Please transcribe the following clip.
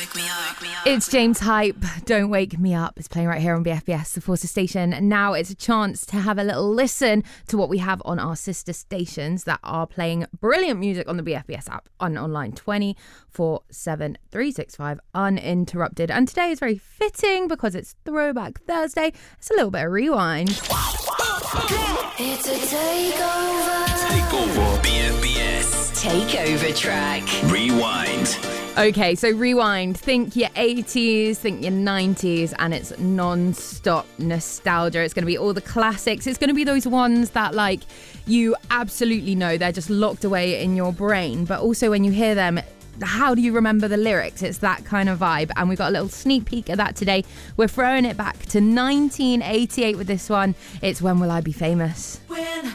It's James Hype, Don't Wake Me Up. It's playing right here on BFBS, the Forces station. And now it's a chance to have a little listen to what we have on our sister stations that are playing brilliant music on the BFBS app and online 24/7, 365, uninterrupted. And today is very fitting because it's Throwback Thursday. It's a little bit of rewind. It's a takeover. Takeover BFBS. Takeover track. Rewind. Okay, so rewind. Think your 80s, think your 90s, and it's non-stop nostalgia. It's going to be all the classics. It's going to be those ones that, like, you absolutely know. They're just locked away in your brain. But also when you hear them, how do you remember the lyrics? It's that kind of vibe. And we've got a little sneak peek of that today. We're throwing it back to 1988 with this one. It's When Will I Be Famous? When